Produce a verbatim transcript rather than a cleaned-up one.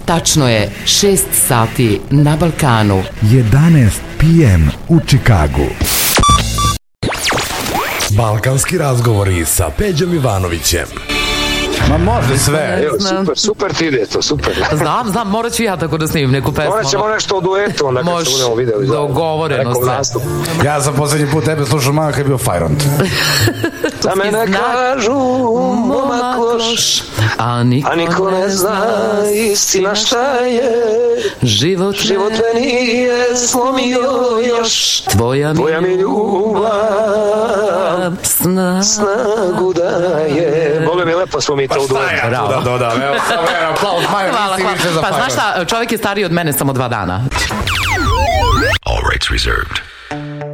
Tačno je šest sati na Balkanu. jedanaest pe em u Čikagu. Balkanski razgovori sa Peđom Ivanovićem. Ma može sve. Evo, super, super ti ide to, super. Znam, znam, morat ću ja tako da snimim neku pesmu. Morat ćemo nešto o duetu, onda kad se budemo videli. Dogovoreno sve. Ja sam poslednji put tebe slušao malo kad je bio Fajront. Za mene kažu momak loš, a niko ne zna istina šta je. Život me nije slomio još, tvoja mi ljubav snagu daje. Bole mi lepo smo mi to u duetu. Bravo. Da, da, da. Evo, evo, aplauz, Majo, hvala, nisi više za hvala. Pa Fajront. znaš šta, čovjek je stariji od mene samo dva dana. All rights reserved.